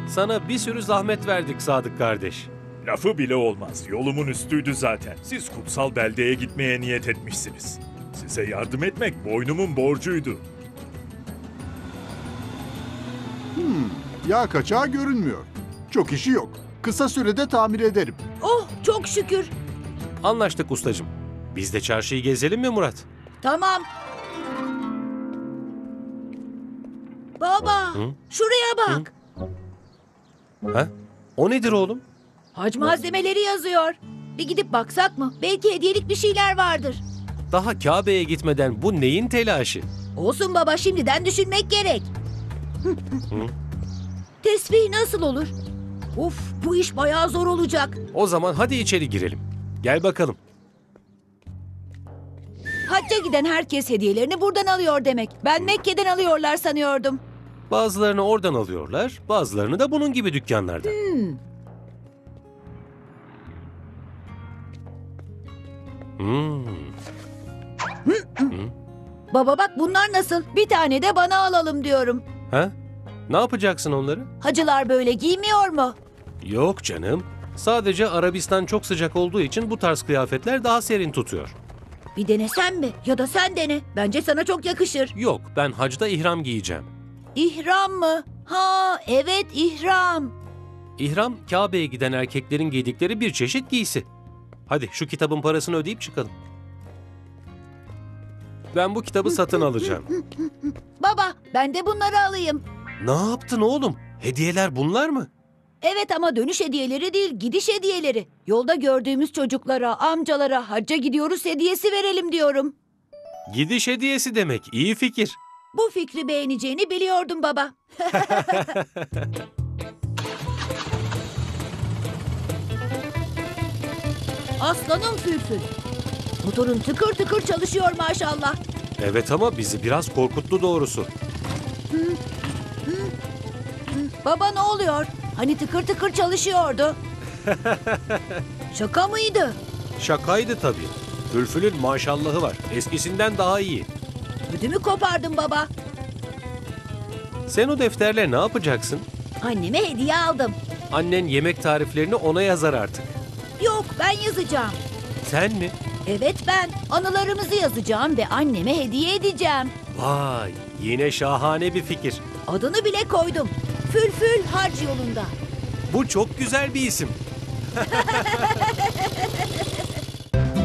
Sana bir sürü zahmet verdik Sadık kardeş. Lafı bile olmaz. Yolumun üstüydü zaten. Siz kutsal beldeye gitmeye niyet etmişsiniz. Size yardım etmek boynumun borcuydu. Yağ kaçağı görünmüyor. Çok işi yok. Kısa sürede tamir ederim. Oh, çok şükür. Anlaştık ustacığım. Biz de çarşıyı gezelim mi Murat? Tamam. Baba, Hı? şuraya bak. Ha? O nedir oğlum? Hac malzemeleri yazıyor. Bir gidip baksak mı? Belki hediyelik bir şeyler vardır. Daha Kabe'ye gitmeden bu neyin telaşı? Olsun baba, şimdiden düşünmek gerek. Tesbih nasıl olur? Of, bu iş bayağı zor olacak. O zaman hadi içeri girelim. Gel bakalım. Hacca giden herkes hediyelerini buradan alıyor demek. Ben Mekke'den alıyorlar sanıyordum. Bazılarını oradan alıyorlar, bazılarını da bunun gibi dükkanlardan. Baba bak, bunlar nasıl? Bir tane de bana alalım diyorum. Ha? Ne yapacaksın onları? Hacılar böyle giymiyor mu? Yok canım. Sadece Arabistan çok sıcak olduğu için bu tarz kıyafetler daha serin tutuyor. Bir denesem mi? Ya da sen dene. Bence sana çok yakışır. Yok, ben hacda ihram giyeceğim. İhram mı? Ha, evet, ihram. İhram, Kabe'ye giden erkeklerin giydikleri bir çeşit giysi. Hadi şu kitabın parasını ödeyip çıkalım. Ben bu kitabı satın alacağım. Baba, ben de bunları alayım. Ne yaptın oğlum? Hediyeler bunlar mı? Evet, ama dönüş hediyeleri değil, gidiş hediyeleri. Yolda gördüğümüz çocuklara, amcalara hacca gidiyoruz hediyesi verelim diyorum. Gidiş hediyesi demek. İyi fikir. Bu fikri beğeneceğini biliyordum baba. Aslanım Fülfül. Motorun tıkır tıkır çalışıyor maşallah. Evet ama bizi biraz korkuttu doğrusu. Baba, ne oluyor? Hani tıkır tıkır çalışıyordu. Şaka mıydı? Şakaydı tabii. Fülfül'ün maşallahı var. Eskisinden daha iyi. Ödümü kopardım baba. Sen o defterle ne yapacaksın? Anneme hediye aldım. Annen yemek tariflerini ona yazar artık. Yok, ben yazacağım. Sen mi? Evet, ben anılarımızı yazacağım ve anneme hediye edeceğim. Vay, yine şahane bir fikir. Adını bile koydum. Fülfül Hac yolunda. Bu çok güzel bir isim.